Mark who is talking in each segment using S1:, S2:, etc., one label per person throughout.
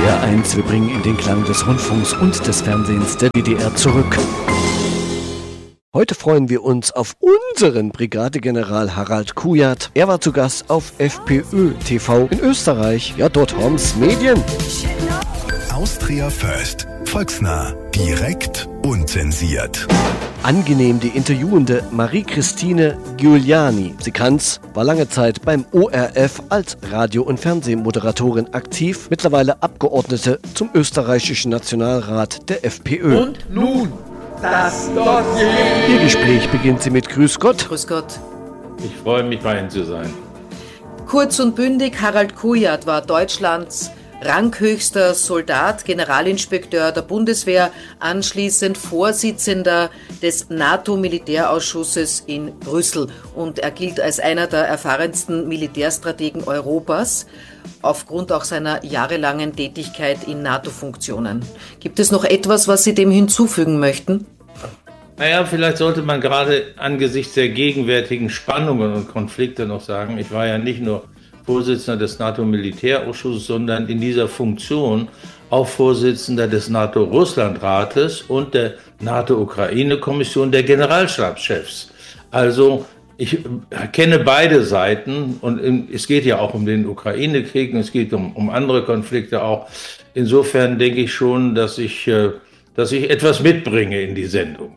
S1: SWR1, wir bringen in den Klang des Rundfunks und des Fernsehens der DDR zurück. Heute freuen wir uns auf unseren Brigadegeneral Harald Kujat. Er war zu Gast auf FPÖ TV in Österreich. Ja, dort haben's Medien.
S2: Austria First. Volksnah. Direkt. Unzensiert.
S1: Angenehm die interviewende Marie-Christine Giuliani. Sie kann's, war lange Zeit beim ORF als Radio- und Fernsehmoderatorin aktiv, mittlerweile Abgeordnete zum österreichischen Nationalrat der FPÖ.
S3: Und nun das Dossier.
S1: Ihr Gespräch beginnt sie mit Grüß Gott.
S4: Grüß Gott.
S3: Ich freue mich, bei Ihnen zu sein.
S4: Kurz und bündig, Harald Kujat war Deutschlands ranghöchster Soldat, Generalinspekteur der Bundeswehr, anschließend Vorsitzender des NATO-Militärausschusses in Brüssel. Und er gilt als einer der erfahrensten Militärstrategen Europas, aufgrund auch seiner jahrelangen Tätigkeit in NATO-Funktionen. Gibt es noch etwas, was Sie dem hinzufügen möchten?
S3: Naja, vielleicht sollte man gerade angesichts der gegenwärtigen Spannungen und Konflikte noch sagen, ich war ja nicht nur Vorsitzender des NATO-Militärausschusses, sondern in dieser Funktion auch Vorsitzender des NATO-Russland-Rates und der NATO-Ukraine-Kommission der Generalstabschefs. Also ich kenne beide Seiten und es geht ja auch um den Ukraine-Krieg und es geht um andere Konflikte auch. Insofern denke ich schon, dass ich etwas mitbringe in die Sendung.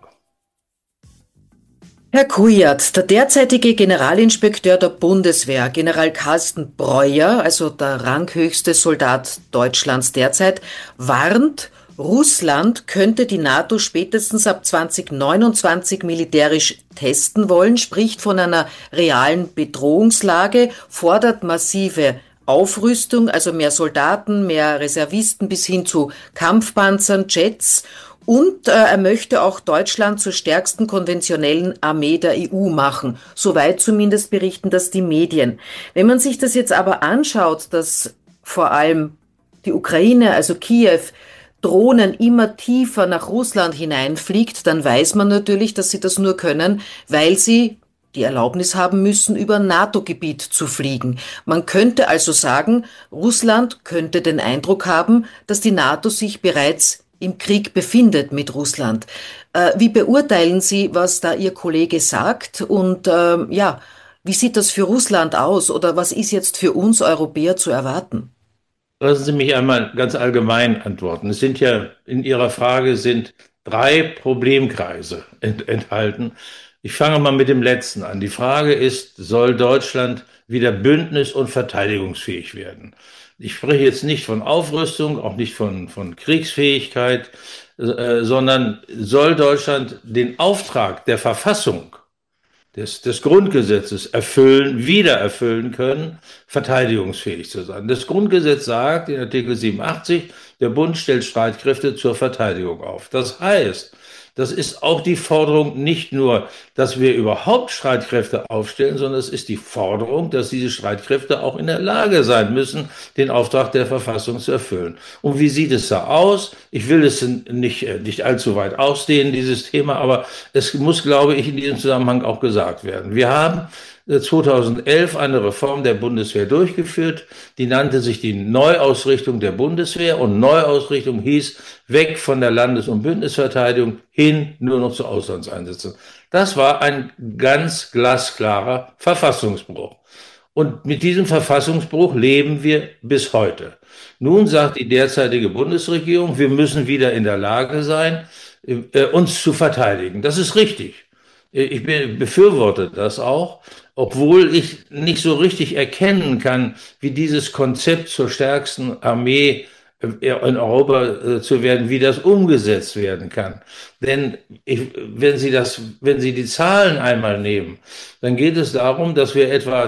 S4: Herr Kujat, der derzeitige Generalinspekteur der Bundeswehr, General Carsten Breuer, also der ranghöchste Soldat Deutschlands derzeit, warnt, Russland könnte die NATO spätestens ab 2029 militärisch testen wollen, spricht von einer realen Bedrohungslage, fordert massive Aufrüstung, also mehr Soldaten, mehr Reservisten bis hin zu Kampfpanzern, Jets. Und er möchte auch Deutschland zur stärksten konventionellen Armee der EU machen. Soweit zumindest berichten das die Medien. Wenn man sich das jetzt aber anschaut, dass vor allem die Ukraine, also Kiew, Drohnen immer tiefer nach Russland hineinfliegt, dann weiß man natürlich, dass sie das nur können, weil sie die Erlaubnis haben müssen, über NATO-Gebiet zu fliegen. Man könnte also sagen, Russland könnte den Eindruck haben, dass die NATO sich bereits im Krieg befindet mit Russland. Wie beurteilen Sie, was da Ihr Kollege sagt? Und wie sieht das für Russland aus? Oder was ist jetzt für uns Europäer zu erwarten?
S3: Lassen Sie mich einmal ganz allgemein antworten. Es sind ja in Ihrer Frage sind 3 Problemkreise enthalten. Ich fange mal mit dem letzten an. Die Frage ist, soll Deutschland wieder bündnis- und verteidigungsfähig werden? Ich spreche jetzt nicht von Aufrüstung, auch nicht von Kriegsfähigkeit, sondern soll Deutschland den Auftrag der Verfassung, des Grundgesetzes wieder erfüllen können, verteidigungsfähig zu sein. Das Grundgesetz sagt in Artikel 87, der Bund stellt Streitkräfte zur Verteidigung auf. Das heißt, das ist auch die Forderung nicht nur, dass wir überhaupt Streitkräfte aufstellen, sondern es ist die Forderung, dass diese Streitkräfte auch in der Lage sein müssen, den Auftrag der Verfassung zu erfüllen. Und wie sieht es da aus? Ich will es nicht allzu weit ausdehnen, dieses Thema, aber es muss, glaube ich, in diesem Zusammenhang auch gesagt werden. Wir haben 2011 eine Reform der Bundeswehr durchgeführt, die nannte sich die Neuausrichtung der Bundeswehr und Neuausrichtung hieß weg von der Landes- und Bündnisverteidigung hin nur noch zu Auslandseinsätzen. Das war ein ganz glasklarer Verfassungsbruch. Und mit diesem Verfassungsbruch leben wir bis heute. Nun sagt die derzeitige Bundesregierung, wir müssen wieder in der Lage sein, uns zu verteidigen. Das ist richtig. Ich befürworte das auch, obwohl ich nicht so richtig erkennen kann, wie dieses Konzept zur stärksten Armee in Europa zu werden, wie das umgesetzt werden kann. Denn wenn Sie die Zahlen einmal nehmen, dann geht es darum, dass wir etwa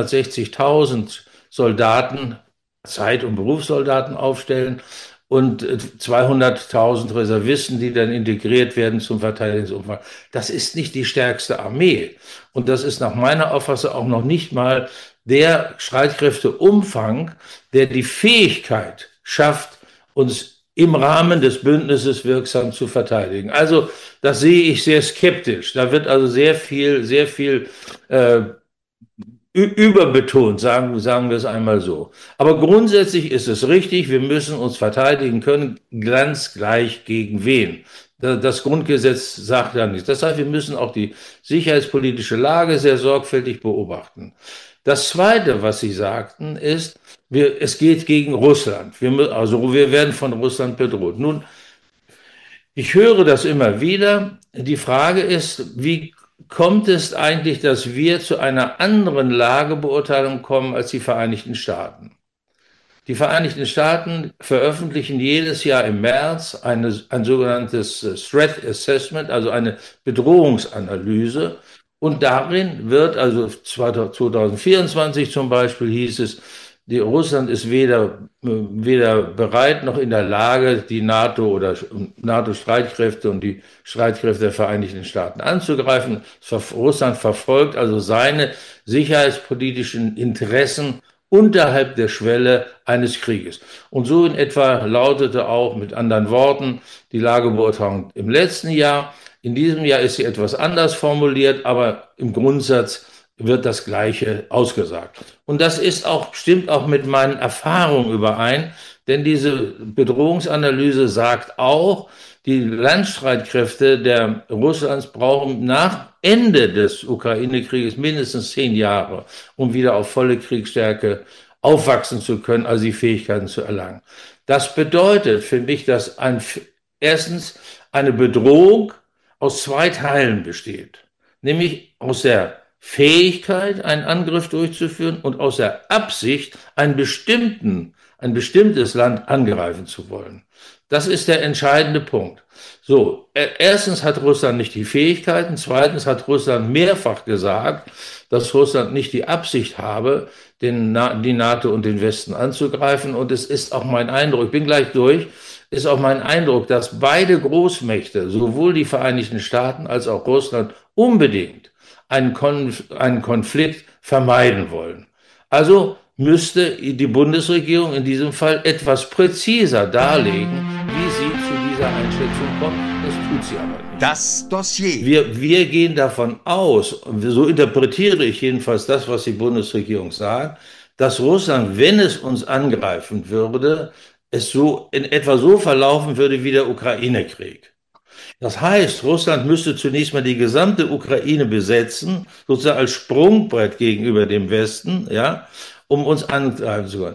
S3: 260.000 Soldaten, Zeit- und Berufssoldaten aufstellen und 200.000 Reservisten, die dann integriert werden zum Verteidigungsumfang. Das ist nicht die stärkste Armee. Und das ist nach meiner Auffassung auch noch nicht mal der Streitkräfteumfang, der die Fähigkeit schafft, uns im Rahmen des Bündnisses wirksam zu verteidigen. Also das sehe ich sehr skeptisch. Da wird also sehr viel überbetont, sagen wir es einmal so. Aber grundsätzlich ist es richtig, wir müssen uns verteidigen können, ganz gleich gegen wen. Das Grundgesetz sagt ja nichts. Das heißt, wir müssen auch die sicherheitspolitische Lage sehr sorgfältig beobachten. Das Zweite, was Sie sagten, ist, es geht gegen Russland. Wir werden von Russland bedroht. Nun, ich höre das immer wieder. Die Frage ist, wie kommt es eigentlich, dass wir zu einer anderen Lagebeurteilung kommen als die Vereinigten Staaten? Die Vereinigten Staaten veröffentlichen jedes Jahr im März ein sogenanntes Threat Assessment, also eine Bedrohungsanalyse. Und darin wird, also 2024 zum Beispiel hieß es, Russland ist weder bereit noch in der Lage, die NATO oder NATO-Streitkräfte und die Streitkräfte der Vereinigten Staaten anzugreifen. Russland verfolgt also seine sicherheitspolitischen Interessen unterhalb der Schwelle eines Krieges. Und so in etwa lautete auch mit anderen Worten die Lagebeurteilung im letzten Jahr. In diesem Jahr ist sie etwas anders formuliert, aber im Grundsatz wird das Gleiche ausgesagt. Und das stimmt auch mit meinen Erfahrungen überein, denn diese Bedrohungsanalyse sagt auch, die Landstreitkräfte der Russlands brauchen nach Ende des Ukraine-Krieges mindestens 10 Jahre, um wieder auf volle Kriegsstärke aufwachsen zu können, also die Fähigkeiten zu erlangen. Das bedeutet für mich, dass erstens eine Bedrohung aus 2 Teilen besteht, nämlich aus der Fähigkeit, einen Angriff durchzuführen und aus der Absicht, ein bestimmtes Land angreifen zu wollen. Das ist der entscheidende Punkt. So, erstens hat Russland nicht die Fähigkeiten, zweitens hat Russland mehrfach gesagt, dass Russland nicht die Absicht habe, die NATO und den Westen anzugreifen. Und es ist auch mein Eindruck, ich bin gleich durch, ist auch mein Eindruck, dass beide Großmächte, sowohl die Vereinigten Staaten als auch Russland, unbedingt einen Konflikt vermeiden wollen. Also müsste die Bundesregierung in diesem Fall etwas präziser darlegen, wie sie zu dieser Einschätzung kommt. Das tut sie aber nicht.
S5: Das Dossier.
S3: Wir gehen davon aus, so interpretiere ich jedenfalls das, was die Bundesregierung sagt, dass Russland, wenn es uns angreifen würde, es so in etwa so verlaufen würde wie der Ukraine-Krieg. Das heißt, Russland müsste zunächst mal die gesamte Ukraine besetzen, sozusagen als Sprungbrett gegenüber dem Westen, ja, um uns angreifen zu können.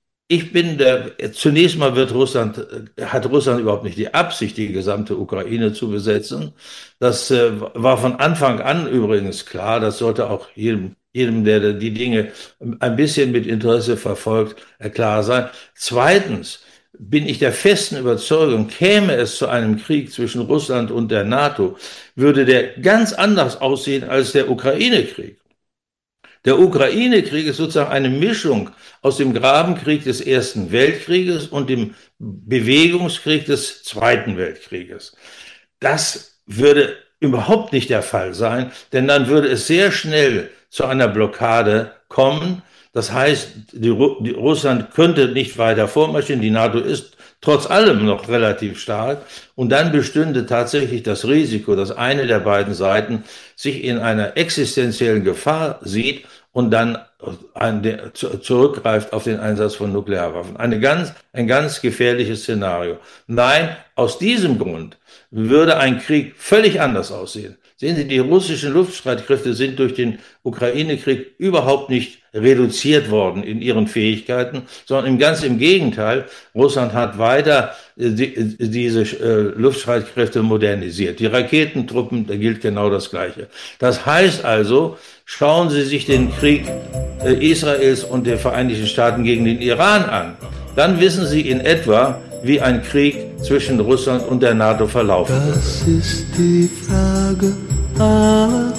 S3: Zunächst mal hat Russland überhaupt nicht die Absicht, die gesamte Ukraine zu besetzen. Das war von Anfang an übrigens klar. Das sollte auch jedem, der die Dinge ein bisschen mit Interesse verfolgt, klar sein. Zweitens bin ich der festen Überzeugung, käme es zu einem Krieg zwischen Russland und der NATO, würde der ganz anders aussehen als der Ukraine-Krieg. Der Ukraine-Krieg ist sozusagen eine Mischung aus dem Grabenkrieg des Ersten Weltkrieges und dem Bewegungskrieg des Zweiten Weltkrieges. Das würde überhaupt nicht der Fall sein, denn dann würde es sehr schnell zu einer Blockade kommen. Das heißt, Russland könnte nicht weiter vormarschieren, die NATO ist trotz allem noch relativ stark. Und dann bestünde tatsächlich das Risiko, dass eine der beiden Seiten sich in einer existenziellen Gefahr sieht und dann zurückgreift auf den Einsatz von Nuklearwaffen. Ein ganz gefährliches Szenario. Nein, aus diesem Grund würde ein Krieg völlig anders aussehen. Sehen Sie, die russischen Luftstreitkräfte sind durch den Ukraine-Krieg überhaupt nicht reduziert worden in ihren Fähigkeiten, sondern ganz im Gegenteil. Russland hat weiter diese Luftstreitkräfte modernisiert. Die Raketentruppen, da gilt genau das Gleiche. Das heißt also, schauen Sie sich den Krieg Israels und der Vereinigten Staaten gegen den Iran an. Dann wissen Sie in etwa, wie ein Krieg zwischen Russland und der NATO verlaufen wird.
S6: Das ist die Frage aller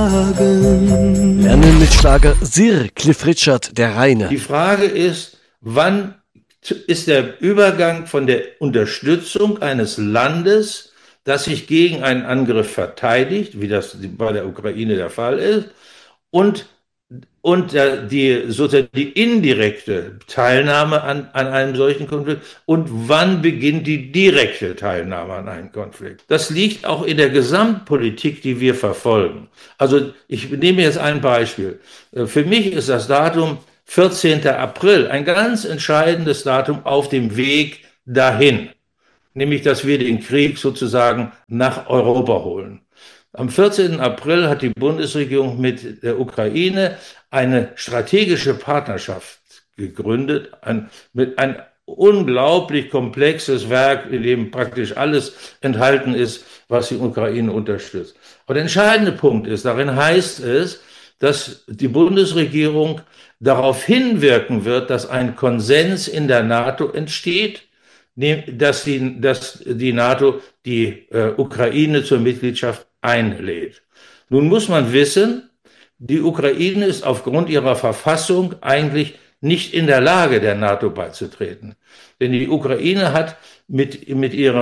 S6: Fragen.
S1: Lernen mit Schlager Sir Cliff Richard, der Reine.
S3: Die Frage ist, wann ist der Übergang von der Unterstützung eines Landes, das sich gegen einen Angriff verteidigt, wie das bei der Ukraine der Fall ist, und und sozusagen die indirekte Teilnahme an einem solchen Konflikt und wann beginnt die direkte Teilnahme an einem Konflikt. Das liegt auch in der Gesamtpolitik, die wir verfolgen. Also ich nehme jetzt ein Beispiel. Für mich ist das Datum 14. April ein ganz entscheidendes Datum auf dem Weg dahin, nämlich dass wir den Krieg sozusagen nach Europa holen. Am 14. April hat die Bundesregierung mit der Ukraine eine strategische Partnerschaft gegründet, ein unglaublich komplexes Werk, in dem praktisch alles enthalten ist, was die Ukraine unterstützt. Und der entscheidende Punkt ist, darin heißt es, dass die Bundesregierung darauf hinwirken wird, dass ein Konsens in der NATO entsteht, dass die NATO die Ukraine zur Mitgliedschaft einlädt. Nun muss man wissen, die Ukraine ist aufgrund ihrer Verfassung eigentlich nicht in der Lage, der NATO beizutreten. Denn die Ukraine hat mit ihrer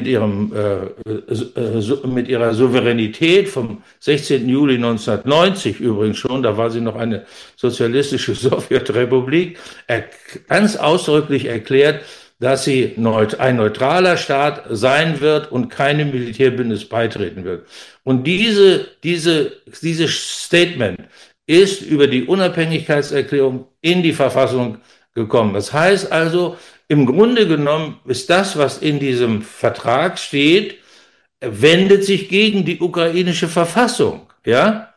S3: Souveränität vom 16. Juli 1990 übrigens schon, da war sie noch eine sozialistische Sowjetrepublik, ganz ausdrücklich erklärt, dass sie ein neutraler Staat sein wird und keinem Militärbündnis beitreten wird. Und dieses Statement ist über die Unabhängigkeitserklärung in die Verfassung gekommen. Das heißt also, im Grunde genommen ist das, was in diesem Vertrag steht, wendet sich gegen die ukrainische Verfassung. Ja,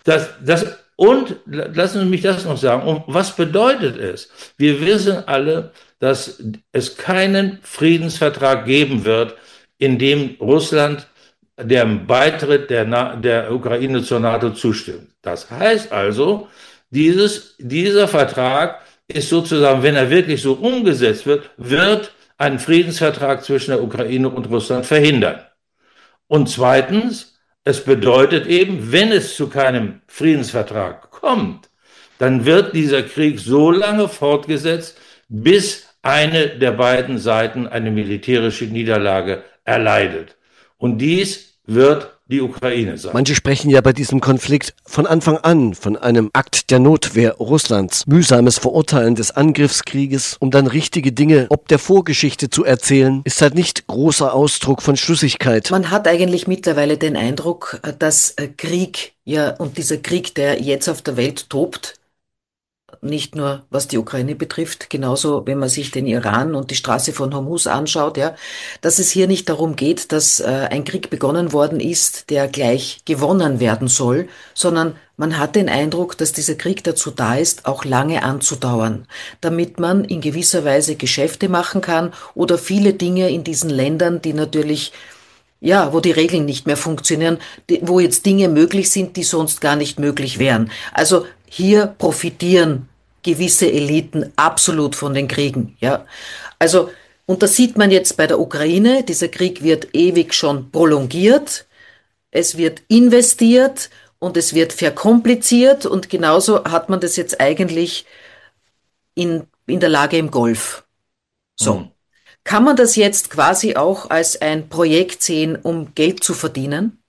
S3: und lassen Sie mich das noch sagen. Und was bedeutet es? Wir wissen alle, dass es keinen Friedensvertrag geben wird, in dem Russland dem Beitritt der Ukraine zur NATO zustimmt. Das heißt also, dieser Vertrag ist sozusagen, wenn er wirklich so umgesetzt wird einen Friedensvertrag zwischen der Ukraine und Russland verhindern. Und zweitens, es bedeutet eben, wenn es zu keinem Friedensvertrag kommt, dann wird dieser Krieg so lange fortgesetzt, bis eine der beiden Seiten eine militärische Niederlage erleidet. Und dies wird die Ukraine sein.
S1: Manche sprechen ja bei diesem Konflikt von Anfang an von einem Akt der Notwehr Russlands, mühsames Verurteilen des Angriffskrieges, um dann richtige Dinge ob der Vorgeschichte zu erzählen, ist halt nicht großer Ausdruck von Schlüssigkeit.
S4: Man hat eigentlich mittlerweile den Eindruck, dass Krieg, ja, und dieser Krieg, der jetzt auf der Welt tobt, nicht nur was die Ukraine betrifft, genauso wenn man sich den Iran und die Straße von Hormuz anschaut, ja, dass es hier nicht darum geht, dass ein Krieg begonnen worden ist, der gleich gewonnen werden soll, sondern man hat den Eindruck, dass dieser Krieg dazu da ist, auch lange anzudauern, damit man in gewisser Weise Geschäfte machen kann oder viele Dinge in diesen Ländern, die natürlich, ja, wo die Regeln nicht mehr funktionieren, wo jetzt Dinge möglich sind, die sonst gar nicht möglich wären. Also hier profitieren gewisse Eliten absolut von den Kriegen, ja. Also, und das sieht man jetzt bei der Ukraine. Dieser Krieg wird ewig schon prolongiert. Es wird investiert und es wird verkompliziert und genauso hat man das jetzt eigentlich in der Lage im Golf. So. Kann man das jetzt quasi auch als ein Projekt sehen, um Geld zu verdienen?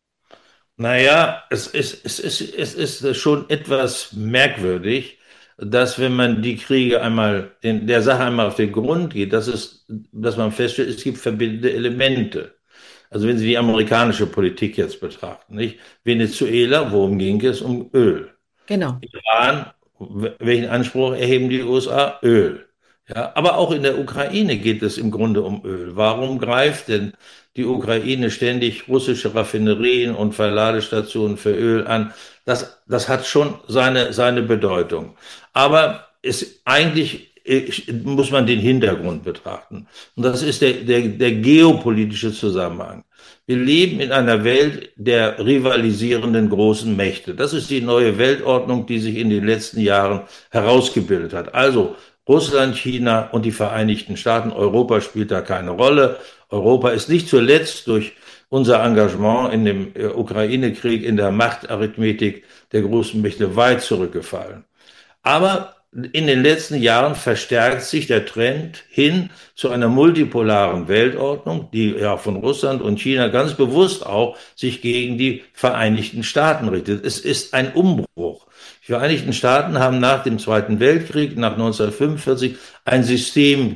S3: Naja, es ist schon etwas merkwürdig, dass wenn man die Kriege der Sache einmal auf den Grund geht, dass man feststellt, es gibt verbindende Elemente. Also wenn Sie die amerikanische Politik jetzt betrachten, nicht? Venezuela, worum ging es? Um Öl.
S4: Genau.
S3: Iran, welchen Anspruch erheben die USA? Öl. Ja, aber auch in der Ukraine geht es im Grunde um Öl. Warum greift denn die Ukraine ständig russische Raffinerien und Verladestationen für Öl an? Das hat schon seine Bedeutung. Aber eigentlich muss man den Hintergrund betrachten. Und das ist der geopolitische Zusammenhang. Wir leben in einer Welt der rivalisierenden großen Mächte. Das ist die neue Weltordnung, die sich in den letzten Jahren herausgebildet hat. Also Russland, China und die Vereinigten Staaten. Europa spielt da keine Rolle. Europa ist nicht zuletzt durch unser Engagement in dem Ukraine-Krieg in der Machtarithmetik der großen Mächte weit zurückgefallen. Aber in den letzten Jahren verstärkt sich der Trend hin zu einer multipolaren Weltordnung, die ja von Russland und China ganz bewusst auch sich gegen die Vereinigten Staaten richtet. Es ist ein Umbruch. Die Vereinigten Staaten haben nach dem Zweiten Weltkrieg, nach 1945, ein System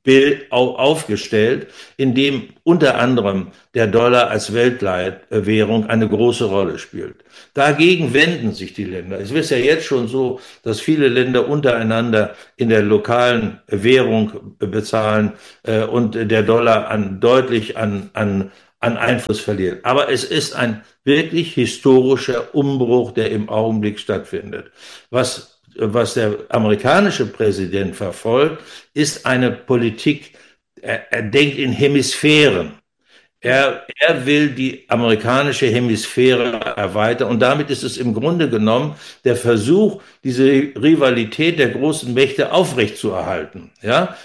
S3: aufgestellt, in dem unter anderem der Dollar als Weltwährung eine große Rolle spielt. Dagegen wenden sich die Länder. Es ist ja jetzt schon so, dass viele Länder untereinander in der lokalen Währung bezahlen und der Dollar deutlich an Einfluss verliert. Aber es ist ein wirklich historischer Umbruch, der im Augenblick stattfindet. Was der amerikanische Präsident verfolgt, ist eine Politik, er denkt in Hemisphären. Er will die amerikanische Hemisphäre erweitern und damit ist es im Grunde genommen der Versuch, diese Rivalität der großen Mächte aufrechtzuerhalten. Ja?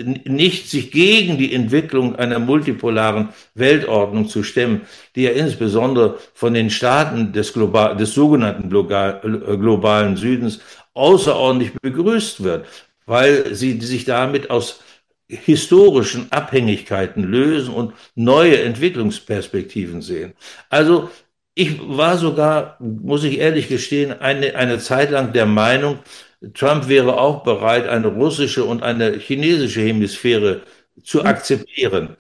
S3: Nicht sich gegen die Entwicklung einer multipolaren Weltordnung zu stemmen, die ja insbesondere von den Staaten des sogenannten globalen Südens außerordentlich begrüßt wird, weil sie sich damit aus historischen Abhängigkeiten lösen und neue Entwicklungsperspektiven sehen. Also ich war sogar, muss ich ehrlich gestehen, eine Zeit lang der Meinung, Trump wäre auch bereit, eine russische und eine chinesische Hemisphäre zu akzeptieren.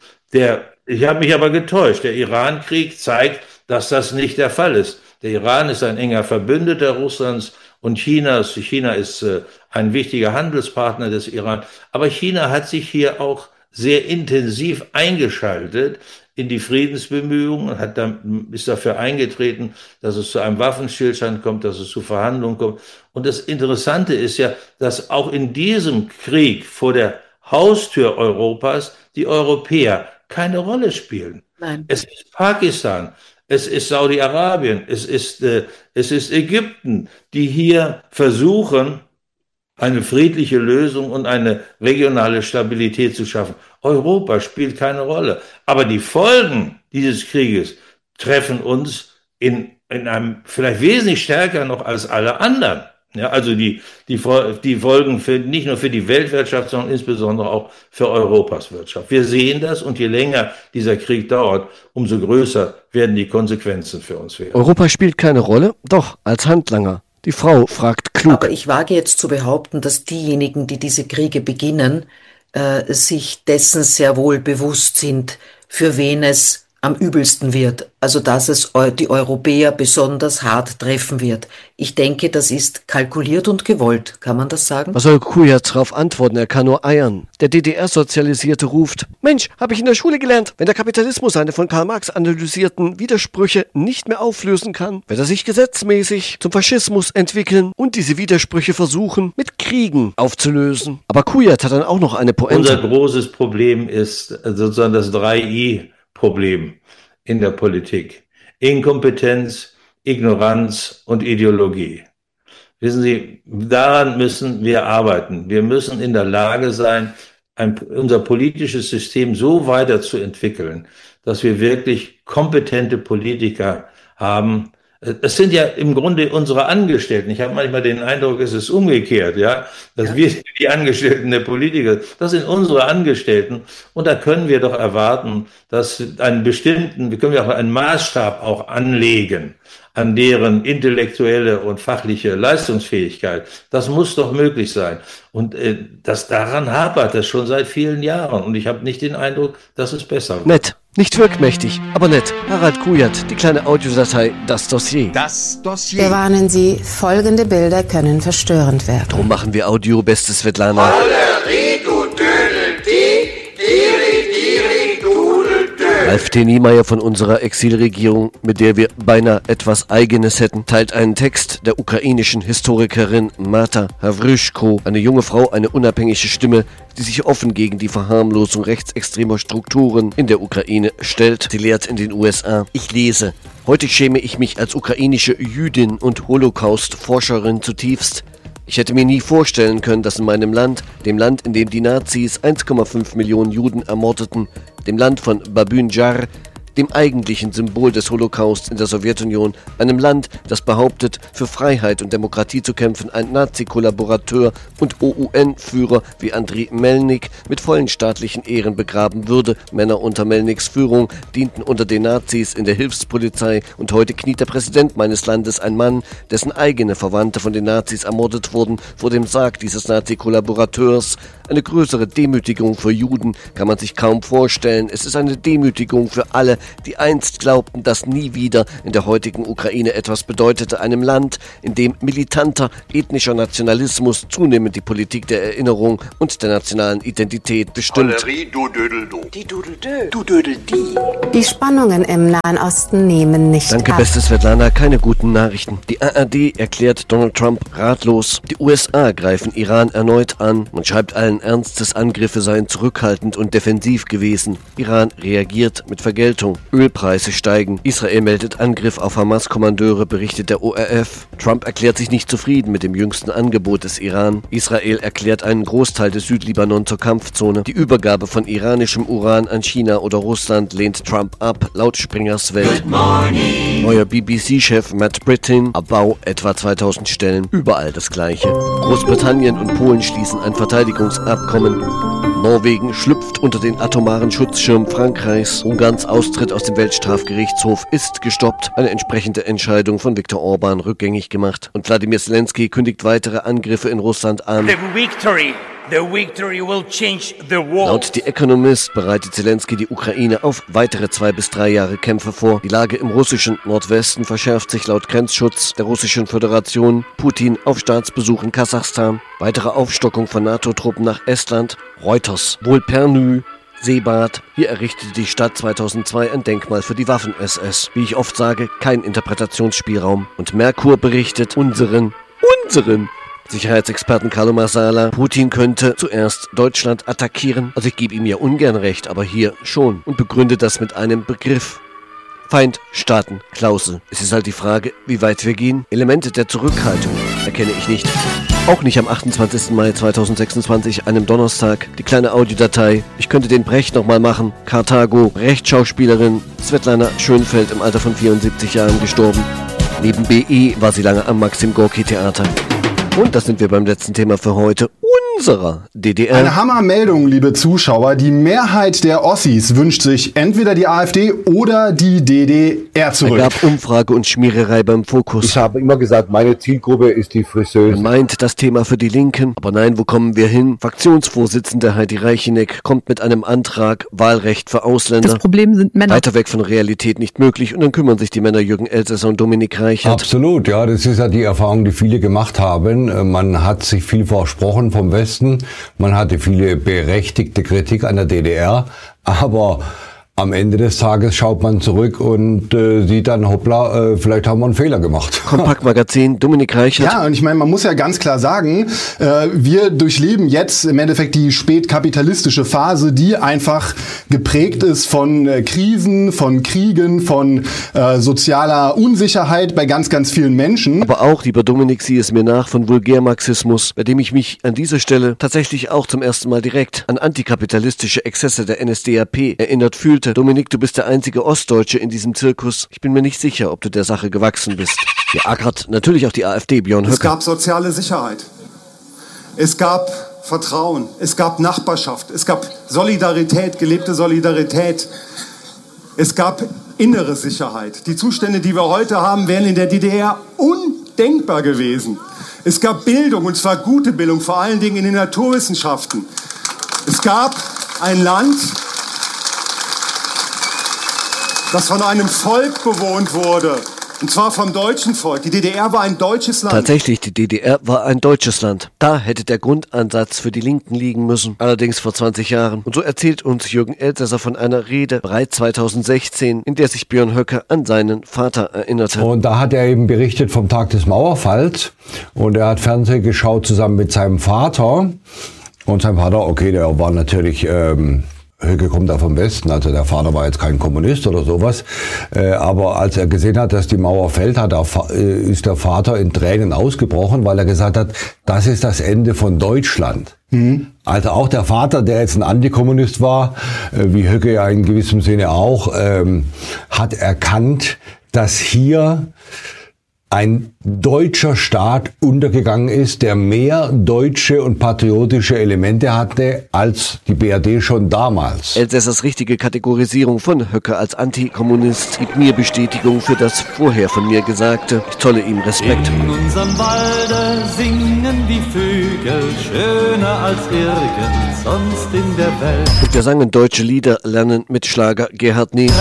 S3: Ich habe mich aber getäuscht. Der Iran-Krieg zeigt, dass das nicht der Fall ist. Der Iran ist ein enger Verbündeter Russlands und China ist ein wichtiger Handelspartner des Iran. Aber China hat sich hier auch sehr intensiv eingeschaltet in die Friedensbemühungen und ist dafür eingetreten, dass es zu einem Waffenstillstand kommt, dass es zu Verhandlungen kommt. Und das Interessante ist ja, dass auch in diesem Krieg vor der Haustür Europas die Europäer keine Rolle spielen.
S4: Nein.
S3: Es ist Pakistan. Es ist Saudi-Arabien, es ist Ägypten, die hier versuchen, eine friedliche Lösung und eine regionale Stabilität zu schaffen. Europa spielt keine Rolle. Aber die Folgen dieses Krieges treffen uns in einem vielleicht wesentlich stärker noch als alle anderen. Ja, also die Folgen nicht nur für die Weltwirtschaft, sondern insbesondere auch für Europas Wirtschaft. Wir sehen das und je länger dieser Krieg dauert, umso größer werden die Konsequenzen für uns werden.
S1: Europa spielt keine Rolle, doch als Handlanger. Die Frau fragt klug.
S4: Aber ich wage jetzt zu behaupten, dass diejenigen, die diese Kriege beginnen, sich dessen sehr wohl bewusst sind, für wen es am übelsten wird, also dass es die Europäer besonders hart treffen wird. Ich denke, das ist kalkuliert und gewollt. Kann man das sagen?
S1: Was soll Kujat darauf antworten? Er kann nur eiern. Der DDR-Sozialisierte ruft: Mensch, habe ich in der Schule gelernt. Wenn der Kapitalismus seine von Karl Marx analysierten Widersprüche nicht mehr auflösen kann, wird er sich gesetzmäßig zum Faschismus entwickeln und diese Widersprüche versuchen, mit Kriegen aufzulösen. Aber Kujat hat dann auch noch eine Pointe.
S3: Unser großes Problem ist sozusagen das 3I-Problem in der Politik. Inkompetenz, Ignoranz und Ideologie. Wissen Sie, daran müssen wir arbeiten. Wir müssen in der Lage sein, unser politisches System so weiterzuentwickeln, dass wir wirklich kompetente Politiker haben. Es sind ja im Grunde unsere Angestellten. Ich habe manchmal den Eindruck, es ist umgekehrt, ja, dass wir die Angestellten der Politiker, das sind unsere Angestellten. Und da können wir doch erwarten, dass wir können ja auch einen Maßstab auch anlegen an deren intellektuelle und fachliche Leistungsfähigkeit. Das muss doch möglich sein. Und daran hapert es schon seit vielen Jahren. Und ich habe nicht den Eindruck, dass es besser wird.
S1: Nett. Nicht wirkmächtig, aber nett. Harald Kujat, die kleine Audiodatei Das Dossier.
S5: Das Dossier.
S7: Wir warnen Sie, folgende Bilder können verstörend werden.
S1: Drum machen wir Audio, beste Svetlana. Ralf T. Niemeyer von unserer Exilregierung, mit der wir beinahe etwas Eigenes hätten, teilt einen Text der ukrainischen Historikerin Marta Havryshko, eine junge Frau, eine unabhängige Stimme, die sich offen gegen die Verharmlosung rechtsextremer Strukturen in der Ukraine stellt. Sie lehrt in den USA. Ich lese: Heute schäme ich mich als ukrainische Jüdin und Holocaust-Forscherin zutiefst. Ich hätte mir nie vorstellen können, dass in meinem Land, dem Land, in dem die Nazis 1,5 Millionen Juden ermordeten, dem Land von Babyn Jar, dem eigentlichen Symbol des Holocaust in der Sowjetunion, einem Land, das behauptet, für Freiheit und Demokratie zu kämpfen, ein Nazi-Kollaborateur und OUN-Führer wie Andriy Melnik mit vollen staatlichen Ehren begraben würde. Männer unter Melniks Führung dienten unter den Nazis in der Hilfspolizei und heute kniet der Präsident meines Landes, ein Mann, dessen eigene Verwandte von den Nazis ermordet wurden, vor dem Sarg dieses Nazi-Kollaborateurs. Eine größere Demütigung für Juden kann man sich kaum vorstellen. Es ist eine Demütigung für alle, die einst glaubten, dass nie wieder in der heutigen Ukraine etwas bedeutete, einem Land, in dem militanter ethnischer Nationalismus zunehmend die Politik der Erinnerung und der nationalen Identität bestimmt.
S7: Die Spannungen im Nahen Osten nehmen nicht
S1: Danke,
S7: ab.
S1: beste Svetlana, keine guten Nachrichten. Die ARD erklärt Donald Trump ratlos. Die USA greifen Iran erneut an. Man schreibt allen Ernstes, Angriffe seien zurückhaltend und defensiv gewesen. Iran reagiert mit Vergeltung. Ölpreise steigen. Israel meldet Angriff auf Hamas-Kommandeure, berichtet der ORF. Trump erklärt sich nicht zufrieden mit dem jüngsten Angebot des Iran. Israel erklärt einen Großteil des Südlibanon zur Kampfzone. Die Übergabe von iranischem Uran an China oder Russland lehnt Trump ab, laut Springers Welt. Neuer BBC-Chef Matt Brittin, Abbau etwa 2000 Stellen. Überall das Gleiche. Großbritannien und Polen schließen ein Verteidigungsabkommen. Norwegen schlüpft unter den atomaren Schutzschirm Frankreichs. Ungarns Austritt aus dem Weltstrafgerichtshof ist gestoppt. Eine entsprechende Entscheidung von Viktor Orban rückgängig gemacht. Und Wladimir Zelensky kündigt weitere Angriffe in Russland an.
S5: The victory will change the world.
S1: Laut The Economist bereitet Zelensky die Ukraine auf weitere 2 bis 3 Jahre Kämpfe vor. Die Lage im russischen Nordwesten verschärft sich laut Grenzschutz der Russischen Föderation. Putin auf Staatsbesuch in Kasachstan. Weitere Aufstockung von NATO-Truppen nach Estland. Reuters. Wohl Pernü. Seebad. Hier errichtete die Stadt 2002 ein Denkmal für die Waffen-SS. Wie ich oft sage, kein Interpretationsspielraum. Und Merkur berichtet unseren Sicherheitsexperten Carlo Marsala, Putin könnte zuerst Deutschland attackieren. Also ich gebe ihm ja ungern recht, aber hier schon. Und begründe das mit einem Begriff. Feindstaatenklausel. Es ist halt die Frage, wie weit wir gehen. Elemente der Zurückhaltung erkenne ich nicht. Auch nicht am 28. Mai 2026, einem Donnerstag. Die kleine Audiodatei. Ich könnte den Brecht nochmal machen. Karthago, Rechtsschauspielerin, Svetlana Schönfeld im Alter von 74 Jahren gestorben. Neben BE war sie lange am Maxim Gorki Theater. Und das sind wir beim letzten Thema für heute, unserer DDR.
S8: Eine Hammermeldung, liebe Zuschauer. Die Mehrheit der Ossis wünscht sich entweder die AfD oder die DDR zurück.
S1: Es gab Umfrage und Schmiererei beim Fokus.
S9: Ich habe immer gesagt, meine Zielgruppe ist die Friseuse.
S1: Man meint das Thema für die Linken, aber nein, wo kommen wir hin? Fraktionsvorsitzende Heidi Reicheneck kommt mit einem Antrag, Wahlrecht für Ausländer.
S10: Das Problem sind Männer.
S1: Weiter weg von Realität nicht möglich und dann kümmern sich die Männer Jürgen Elsässer und Dominik Reichert.
S9: Absolut, ja, das ist ja die Erfahrung, die viele gemacht haben. Man hat sich viel versprochen vom Westen, man hatte viele berechtigte Kritik an der DDR, aber am Ende des Tages schaut man zurück und sieht dann, hoppla, vielleicht haben wir einen Fehler gemacht.
S1: Kompaktmagazin, Dominik Reichert.
S8: Ja, und ich meine, man muss ja ganz klar sagen, wir durchleben jetzt im Endeffekt die spätkapitalistische Phase, die einfach geprägt ist von Krisen, von Kriegen, von sozialer Unsicherheit bei ganz, ganz vielen Menschen.
S1: Aber auch, lieber Dominik, sieh es mir nach, von Vulgärmarxismus, bei dem ich mich an dieser Stelle tatsächlich auch zum ersten Mal direkt an antikapitalistische Exzesse der NSDAP erinnert fühlte. Dominik, du bist der einzige Ostdeutsche in diesem Zirkus. Ich bin mir nicht sicher, ob du der Sache gewachsen bist. Hier ackert natürlich auch die AfD, Björn Höcke.
S11: Es gab soziale Sicherheit. Es gab Vertrauen. Es gab Nachbarschaft. Es gab Solidarität, gelebte Solidarität. Es gab innere Sicherheit. Die Zustände, die wir heute haben, wären in der DDR undenkbar gewesen. Es gab Bildung, und zwar gute Bildung, vor allen Dingen in den Naturwissenschaften. Es gab ein Land, das von einem Volk bewohnt wurde, und zwar vom deutschen Volk. Die DDR war ein deutsches Land.
S1: Tatsächlich, die DDR war ein deutsches Land. Da hätte der Grundansatz für die Linken liegen müssen. Allerdings vor 20 Jahren. Und so erzählt uns Jürgen Elsässer von einer Rede, bereits 2016, in der sich Björn Höcke an seinen Vater erinnerte.
S9: Und da hat er eben berichtet vom Tag des Mauerfalls. Und er hat Fernsehen geschaut zusammen mit seinem Vater. Und sein Vater, okay, der war natürlich... Höcke kommt da vom Westen, also der Vater war jetzt kein Kommunist oder sowas, aber als er gesehen hat, dass die Mauer fällt, ist der Vater in Tränen ausgebrochen, weil er gesagt hat, das ist das Ende von Deutschland. Also auch der Vater, der jetzt ein Antikommunist war, wie Höcke ja in gewissem Sinne auch, hat erkannt, dass hier ein deutscher Staat untergegangen ist, der mehr deutsche und patriotische Elemente hatte als die BRD schon damals.
S1: Elsässers richtige Kategorisierung von Höcke als Antikommunist gibt mir Bestätigung für das vorher von mir Gesagte. Ich zolle ihm Respekt.
S6: In unserem Walde singen die Vögel schöner als irgend sonst in der Welt.
S1: Und wir sangen deutsche Lieder, lernen mit Schlager Gerhard Ney.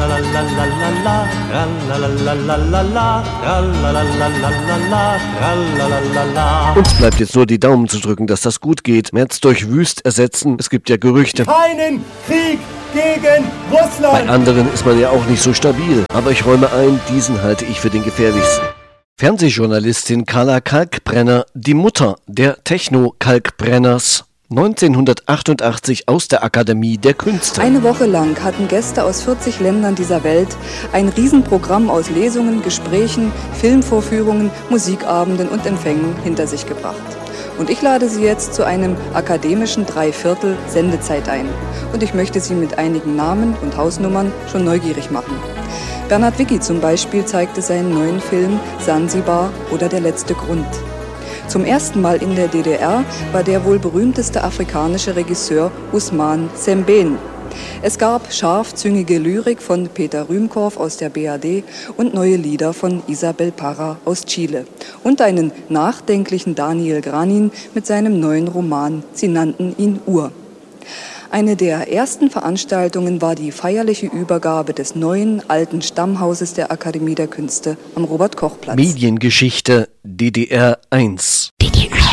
S1: Uns bleibt jetzt nur die Daumen zu drücken, dass das gut geht. März durch Wüst ersetzen, es gibt ja Gerüchte.
S11: Keinen Krieg gegen Russland!
S1: Bei anderen ist man ja auch nicht so stabil. Aber ich räume ein, diesen halte ich für den gefährlichsten. Fernsehjournalistin Carla Kalkbrenner, die Mutter der Techno-Kalkbrenners. 1988 aus der Akademie der Künste.
S10: Eine Woche lang hatten Gäste aus 40 Ländern dieser Welt ein Riesenprogramm aus Lesungen, Gesprächen, Filmvorführungen, Musikabenden und Empfängen hinter sich gebracht. Und ich lade Sie jetzt zu einem akademischen Dreiviertel Sendezeit ein. Und ich möchte Sie mit einigen Namen und Hausnummern schon neugierig machen. Bernhard Wicki zum Beispiel zeigte seinen neuen Film Sansibar oder Der letzte Grund. Zum ersten Mal in der DDR war der wohl berühmteste afrikanische Regisseur Ousmane Sembène. Es gab scharfzüngige Lyrik von Peter Rühmkorff aus der BRD und neue Lieder von Isabel Parra aus Chile. Und einen nachdenklichen Daniel Granin mit seinem neuen Roman Sie nannten ihn Ur. Eine der ersten Veranstaltungen war die feierliche Übergabe des neuen, alten Stammhauses der Akademie der Künste am Robert-Koch-Platz.
S1: Mediengeschichte DDR 1.